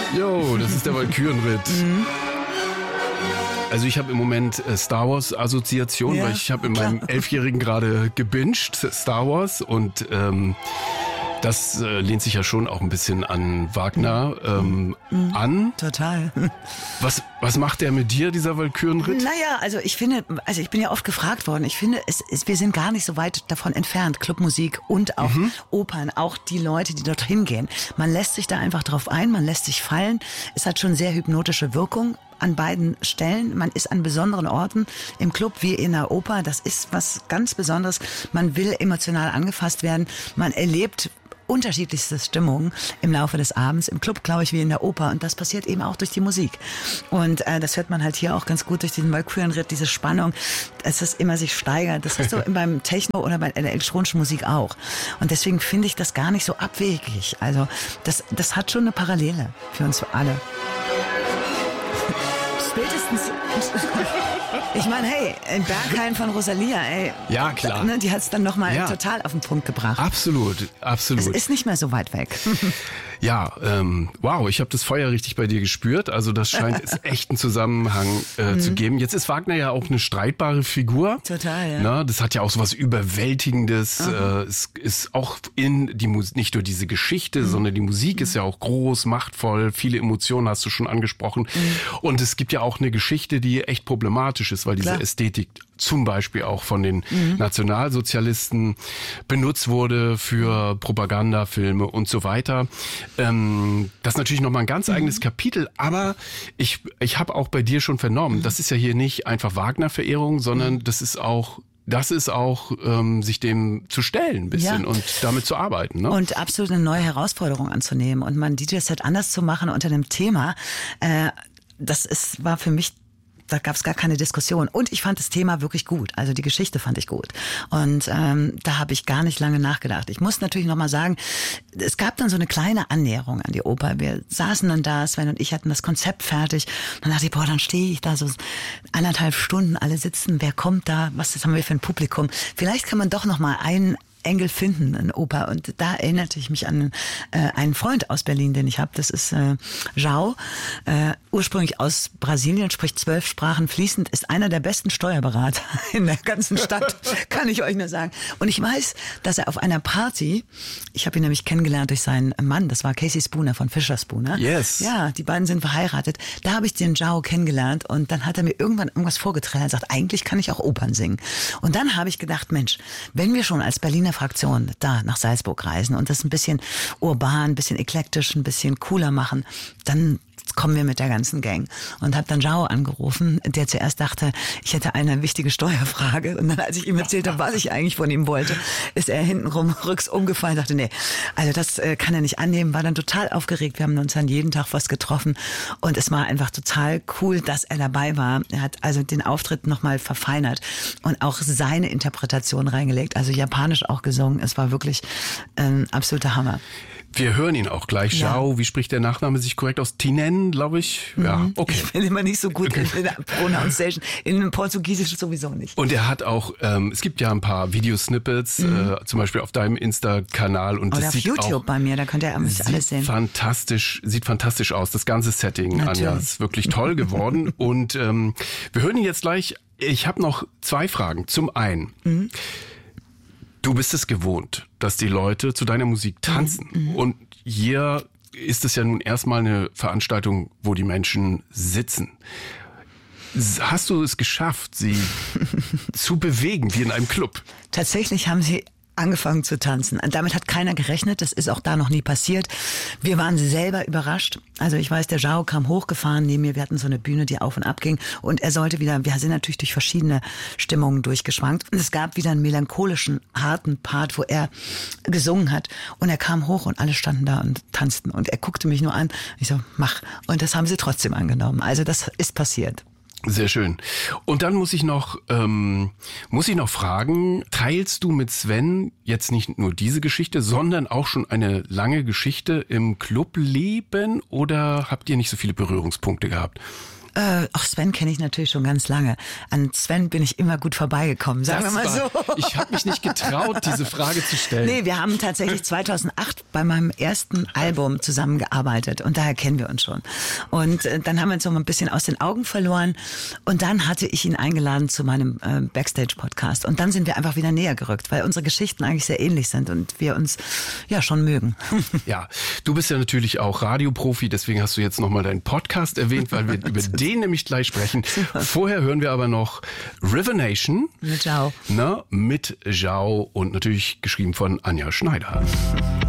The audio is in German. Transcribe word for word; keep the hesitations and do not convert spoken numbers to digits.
Jo, das ist der Walkürenritt. Mhm. Also ich habe im Moment Star Wars Assoziation, ja, weil ich habe in meinem Elfjährigen gerade gebinged Star Wars und ähm, das äh, lehnt sich ja schon auch ein bisschen an Wagner ähm, mhm. an. Total. Was, was macht der mit dir, dieser Walkürenritt? Naja, also ich finde, also ich bin ja oft gefragt worden, ich finde, es, es, wir sind gar nicht so weit davon entfernt, Clubmusik und auch mhm. Opern, auch die Leute, die dorthin gehen. Man lässt sich da einfach drauf ein, man lässt sich fallen. Es hat schon sehr hypnotische Wirkung an beiden Stellen. Man ist an besonderen Orten im Club wie in der Oper. Das ist was ganz Besonderes. Man will emotional angefasst werden. Man erlebt unterschiedlichste Stimmungen im Laufe des Abends. Im Club, glaube ich, wie in der Oper. Und das passiert eben auch durch die Musik. Und äh, das hört man halt hier auch ganz gut durch diesen Walkürenritt, diese Spannung, dass es immer sich steigert. Das hast du beim Techno oder bei der elektronischen Musik auch. Und deswegen finde ich das gar nicht so abwegig. Also das, das hat schon eine Parallele für uns alle. Spätestens. Ich meine, hey, in Berghain von Rosalia, ey. Ja, klar. Ne, die hat es dann nochmal ja. total auf den Punkt gebracht. Absolut, absolut. Es ist nicht mehr so weit weg. Ja, ähm, wow, ich habe das Feuer richtig bei dir gespürt. Also das scheint es echt einen Zusammenhang äh, mhm. zu geben. Jetzt ist Wagner ja auch eine streitbare Figur. Total, ja. Na, das hat ja auch so was Überwältigendes. Mhm. Äh, es ist auch in die Musik, nicht nur diese Geschichte, mhm. sondern die Musik mhm. ist ja auch groß, machtvoll. Viele Emotionen hast du schon angesprochen. Mhm. Und es gibt ja auch eine Geschichte, die echt problematisch ist, weil diese Klar. Ästhetik zum Beispiel auch von den mhm. Nationalsozialisten benutzt wurde für Propagandafilme und so weiter. Ähm, das ist natürlich nochmal ein ganz mhm. eigenes Kapitel, aber ich, ich habe auch bei dir schon vernommen, mhm. das ist ja hier nicht einfach Wagner-Verehrung, sondern mhm. das ist auch Das ist auch, ähm, sich dem zu stellen ein bisschen ja. und damit zu arbeiten. Ne? Und absolut eine neue Herausforderung anzunehmen und mein D J-Set anders zu machen unter dem Thema. Äh, das ist, war für mich Da gab es gar keine Diskussion. Und ich fand das Thema wirklich gut. Also die Geschichte fand ich gut. Und ähm, da habe ich gar nicht lange nachgedacht. Ich muss natürlich noch mal sagen, es gab dann so eine kleine Annäherung an die Oper. Wir saßen dann da, Sven und ich hatten das Konzept fertig. Dann dachte ich, boah, dann stehe ich da so anderthalb Stunden, alle sitzen. Wer kommt da? Was haben wir für ein Publikum? Vielleicht kann man doch noch mal einen Engel finden in Oper. Und da erinnerte ich mich an äh, einen Freund aus Berlin, den ich habe. Das ist äh, João, äh, ursprünglich aus Brasilien, spricht zwölf Sprachen fließend, ist einer der besten Steuerberater in der ganzen Stadt, kann ich euch nur sagen. Und ich weiß, dass er auf einer Party, ich habe ihn nämlich kennengelernt durch seinen Mann, das war Casey Spooner von Fischer Spooner. Yes. Ja, die beiden sind verheiratet. Da habe ich den João kennengelernt und dann hat er mir irgendwann irgendwas vorgetragen. Er sagt, eigentlich kann ich auch Opern singen. Und dann habe ich gedacht, Mensch, wenn wir schon als Berliner Fraktion da nach Salzburg reisen und das ein bisschen urban, ein bisschen eklektisch, ein bisschen cooler machen, dann kommen wir mit der ganzen Gang. Und habe dann João angerufen, der zuerst dachte, ich hätte eine wichtige Steuerfrage. Und dann, als ich ihm erzählt habe, was ich eigentlich von ihm wollte, ist er hintenrum rücks umgefallen und dachte, nee, also das äh, kann er nicht annehmen, war dann total aufgeregt. Wir haben uns dann jeden Tag was getroffen und es war einfach total cool, dass er dabei war. Er hat also den Auftritt nochmal verfeinert und auch seine Interpretation reingelegt, also japanisch auch gesungen. Es war wirklich ein äh, absoluter Hammer. Wir hören ihn auch gleich. Ja. João, wie spricht der Nachname sich korrekt aus? Tinen, glaube ich. Ja, mhm. okay. Ich bin immer nicht so gut in der Pronunciation. In Portugiesisch sowieso nicht. Und er hat auch, ähm, es gibt ja ein paar Videosnippets, mhm. äh, zum Beispiel auf deinem Insta-Kanal. Und Oder das auf sieht YouTube auch, bei mir, da könnt ihr alles sehen. Fantastisch, sieht fantastisch aus. Das ganze Setting, Natürlich. Anja, ist wirklich toll geworden. Und ähm, wir hören ihn jetzt gleich. Ich habe noch zwei Fragen. Zum einen, mhm. du bist es gewohnt, dass die Leute zu deiner Musik tanzen. Mhm. Und hier ist es ja nun erstmal eine Veranstaltung, wo die Menschen sitzen. Hast du es geschafft, sie zu bewegen, wie in einem Club? Tatsächlich haben sie angefangen zu tanzen. Damit hat keiner gerechnet, das ist auch da noch nie passiert. Wir waren selber überrascht. Also ich weiß, der João kam hochgefahren neben mir, wir hatten so eine Bühne, die auf und ab ging und er sollte wieder, wir sind natürlich durch verschiedene Stimmungen durchgeschwankt und es gab wieder einen melancholischen, harten Part, wo er gesungen hat und er kam hoch und alle standen da und tanzten und er guckte mich nur an. Ich so, mach. Und das haben sie trotzdem angenommen. Also das ist passiert. Sehr schön. Und dann muss ich noch, ähm, muss ich noch fragen, teilst du mit Sven jetzt nicht nur diese Geschichte, sondern auch schon eine lange Geschichte im Clubleben oder habt ihr nicht so viele Berührungspunkte gehabt? Äh, auch Sven kenne ich natürlich schon ganz lange. An Sven bin ich immer gut vorbeigekommen, sagen Das wir mal war, so. Ich habe mich nicht getraut, diese Frage zu stellen. Nee, wir haben tatsächlich zweitausendacht bei meinem ersten Album zusammengearbeitet und daher kennen wir uns schon. Und äh, dann haben wir uns so ein bisschen aus den Augen verloren und dann hatte ich ihn eingeladen zu meinem äh, Backstage-Podcast und dann sind wir einfach wieder näher gerückt, weil unsere Geschichten eigentlich sehr ähnlich sind und wir uns ja schon mögen. Ja, du bist ja natürlich auch Radioprofi, deswegen hast du jetzt nochmal deinen Podcast erwähnt, weil wir über den nämlich gleich sprechen. Vorher hören wir aber noch River Nation. Mit Zhao. Na, mit Zhao und natürlich geschrieben von Anja Schneider.